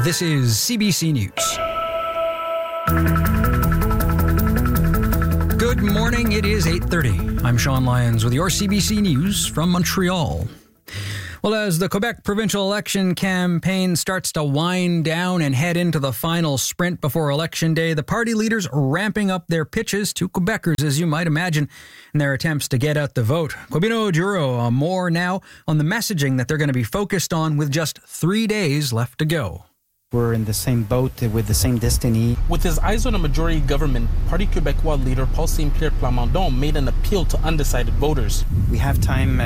This is CBC News. Good morning, it is 8:30. I'm Sean Lyons with your CBC News from Montreal. Well, as the Quebec provincial election campaign starts to wind down and head into the final sprint before Election Day, the party leaders ramping up their pitches to Quebecers, as you might imagine, in their attempts to get out the vote. Quabino Duro, more now on the messaging that they're going to be focused on with just 3 days left to go. We're in the same boat with the same destiny. With his eyes on a majority government, Parti Québécois leader Paul Saint-Pierre Plamondon made an appeal to undecided voters. We have time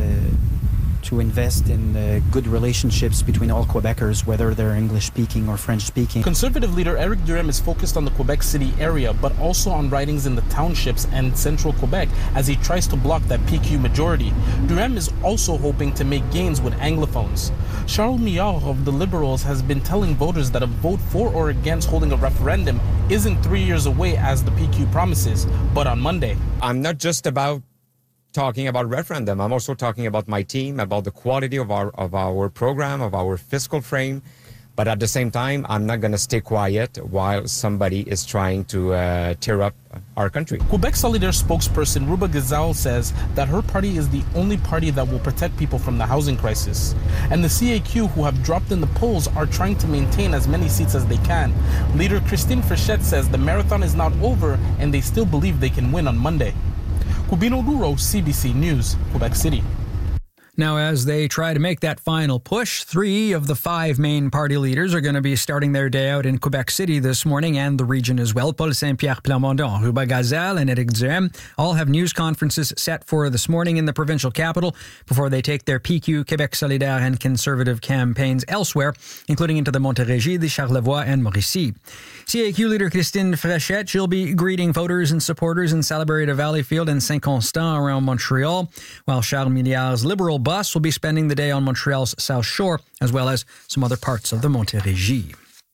to invest in good relationships between all Quebecers, whether they're English-speaking or French-speaking. Conservative leader Eric Duhem is focused on the Quebec City area, but also on ridings in the townships and central Quebec as he tries to block that PQ majority. Duhem is also hoping to make gains with Anglophones. Charles Millard of the Liberals has been telling voters that a vote for or against holding a referendum isn't 3 years away as the PQ promises, but on Monday. I'm not just about talking about referendum. I'm also talking about my team, about the quality of our program, of our fiscal frame. But at the same time, I'm not going to stay quiet while somebody is trying to tear up our country. Quebec Solidaire spokesperson Ruba Gazal says that her party is the only party that will protect people from the housing crisis. And the CAQ, who have dropped in the polls, are trying to maintain as many seats as they can. Leader Christine Frechette says the marathon is not over and they still believe they can win on Monday. Quabino Duro, CBC News, Quebec City. Now, as they try to make that final push, 3 of the 5 main party leaders are going to be starting their day out in Quebec City this morning and the region as well. Paul Saint-Pierre Plamondon, Ruba Gazal, and Eric Duhem all have news conferences set for this morning in the provincial capital before they take their PQ, Québec Solidaire, and Conservative campaigns elsewhere, including into the Montérégie, the Charlevoix, and Mauricie. CAQ leader Christine Frechette, she'll be greeting voters and supporters in Salaberry de Valleyfield and Saint-Constant around Montreal, while Charles Milliard's Liberal bus will be spending the day on Montreal's South Shore, as well as some other parts of the Montérégie.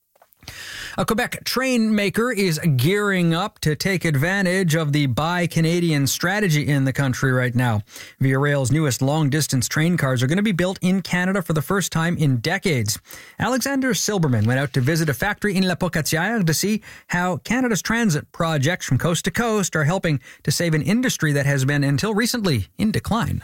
A Quebec train maker is gearing up to take advantage of the Buy Canadian strategy in the country right now. Via Rail's newest long-distance train cars are going to be built in Canada for the first time in decades. Alexander Silberman went out to visit a factory in La Pocatière to see how Canada's transit projects from coast to coast are helping to save an industry that has been, until recently, in decline.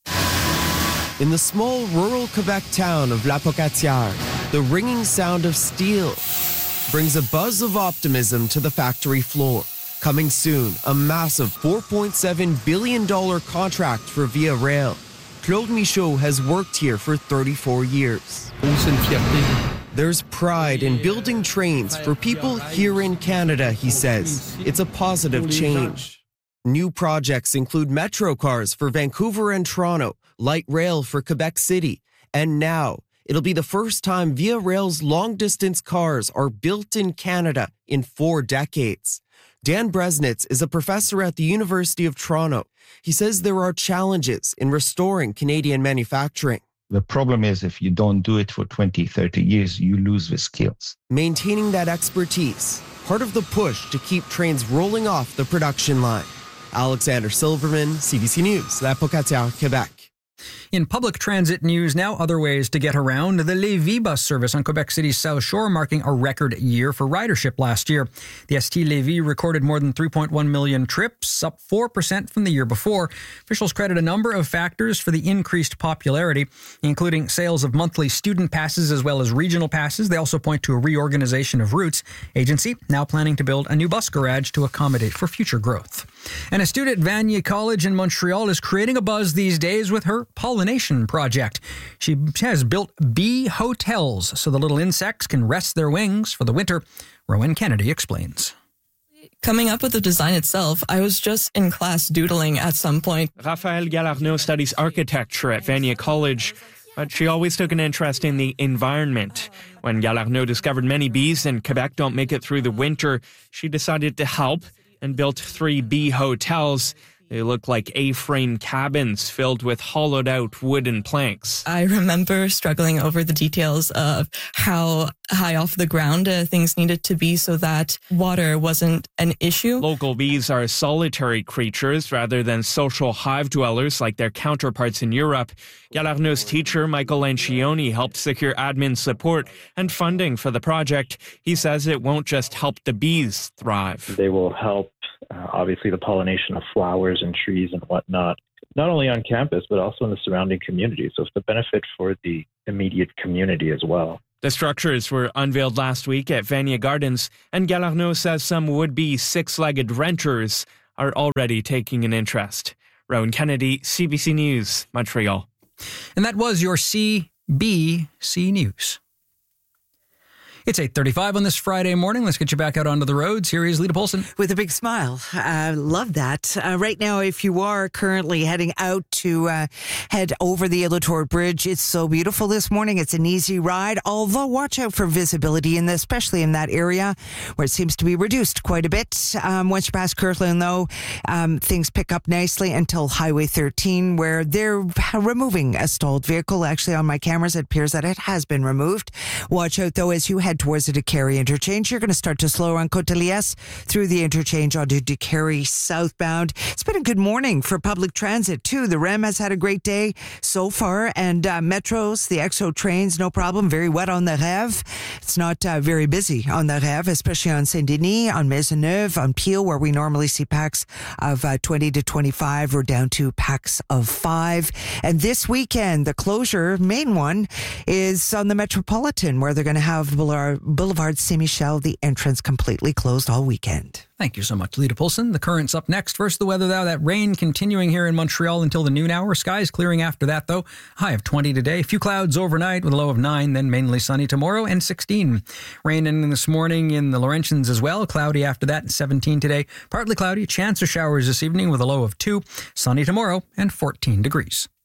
In the small rural Quebec town of La Pocatière, the ringing sound of steel brings a buzz of optimism to the factory floor. Coming soon, a massive $4.7 billion contract for Via Rail. Claude Michaud has worked here for 34 years. There's pride in building trains for people here in Canada, he says. It's a positive change. New projects include metro cars for Vancouver and Toronto, light rail for Quebec City, and now it'll be the first time Via Rail's long-distance cars are built in Canada in 4 decades. Dan Bresnitz is a professor at the University of Toronto. He says there are challenges in restoring Canadian manufacturing. The problem is if you don't do it for 20, 30 years, you lose the skills. Maintaining that expertise, part of the push to keep trains rolling off the production line. Alexander Silverman, CBC News, La Pocatière, Quebec. In public transit news now, other ways to get around. The Lévis bus service on Quebec City's South Shore marking a record year for ridership last year. The ST Lévis recorded more than 3.1 million trips, up 4% from the year before. Officials credit a number of factors for the increased popularity, including sales of monthly student passes as well as regional passes. They also point to a reorganization of routes. Agency now planning to build a new bus garage to accommodate for future growth. And a student at Vanier College in Montreal is creating a buzz these days with her pollination project. She has built bee hotels so the little insects can rest their wings for the winter. Rowan Kennedy explains. Coming up with the design itself, I was just in class doodling at some point. Raphaëlle Galarneau studies architecture at Vanier College, but she always took an interest in the environment. When Galarneau discovered many bees in Quebec don't make it through the winter, she decided to help and built 3 bee hotels. They look like A-frame cabins filled with hollowed-out wooden planks. I remember struggling over the details of how high off the ground things needed to be so that water wasn't an issue. Local bees are solitary creatures rather than social hive dwellers like their counterparts in Europe. Galarneau's teacher, Michael Lancioni, helped secure admin support and funding for the project. He says it won't just help the bees thrive. They will help, obviously, the pollination of flowers and trees and whatnot, not only on campus, but also in the surrounding community. So it's a benefit for the immediate community as well. The structures were unveiled last week at Vanier Gardens, and Galarneau says some would-be six-legged renters are already taking an interest. Rowan Kennedy, CBC News, Montreal. And that was your CBC News. It's 8:35 on this Friday morning. Let's get you back out onto the roads. Here is Lita Polson. With a big smile. Love that. Right now, if you are currently heading out to head over the Ilotort Bridge, it's so beautiful this morning. It's an easy ride, although watch out for visibility, especially in that area where it seems to be reduced quite a bit. Once you pass Kirtland, though, things pick up nicely until Highway 13, where they're removing a stalled vehicle. Actually, on my cameras, it appears that it has been removed. Watch out, though, as you head towards the Décarie interchange. You're going to start to slow on Côte-de-Liesse through the interchange onto Décarie southbound. It's been a good morning for public transit, too. The REM has had a great day so far, and metros, the EXO trains, no problem. Very wet on the REV. It's not very busy on the REV, especially on Saint-Denis, on Maisonneuve, on Peel, where we normally see packs of 20 to 25. We're down to packs of 5. And this weekend, the closure, main one, is on the Metropolitan, where they're going to have Boulevard Saint-Michel, the entrance completely closed all weekend. Thank you so much, Lita Polson. The current's up next. First, the weather, though. That rain continuing here in Montreal until the noon hour. Skies clearing after that, though. High of 20 today. A few clouds overnight with a low of 9, then mainly sunny tomorrow and 16. Rain in this morning in the Laurentians as well. Cloudy after that, 17 today. Partly cloudy. Chance of showers this evening with a low of 2. Sunny tomorrow and 14 degrees.